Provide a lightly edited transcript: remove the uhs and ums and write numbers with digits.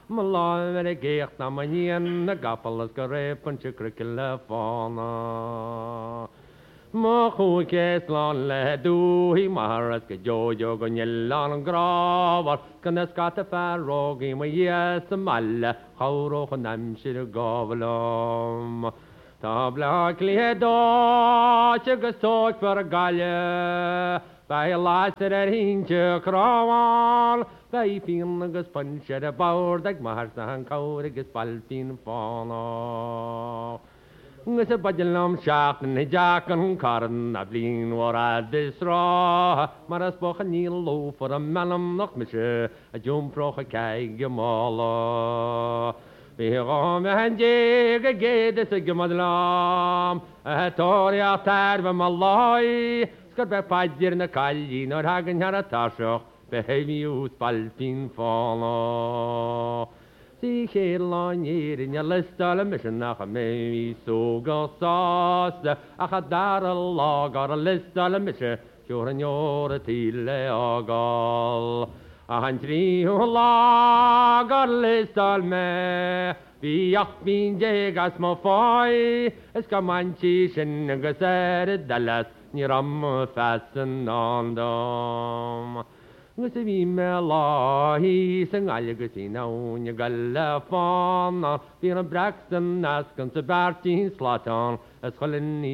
Malá a gécht na maíon na gapalas go répan se crici le fána. Má chuúcés lá le dúhí maras go jojo go lá an gráhar gan na scata ferógaí ma dhé sa meile chóróch an amsir a gábhalom. Tá bla lédá agus tóid fer a gaile, Bei láidir hínte chráháil, Bei fin agus punse a báir ag mar an cáir agus balfin fána. Gus a badilom seach na deach an caran a blin war a disrá, mar as boch a níl ló for a melam nach me se a jumproch a ceig mála. Bhí me hen dé a géad is a gomadlam, a tóri a tarfa má lai, sgur be paidir na cailín o'r hagan har a tasioch, be heimi ús balfin fála. Sí chéláin éirin a listal a mission nach a mé sóga sásta a cha dar a lágar a listal a mission siúr an jór a tíle ágal. A han tríú lágar listal me Bhí ach bín dégas má fáid is go mantí sin agus dallas ní ram fesan andam. Gus a bhí me láhí san agus í náne galle fána, bhí an brexan as gan sa bertín slátán as cholin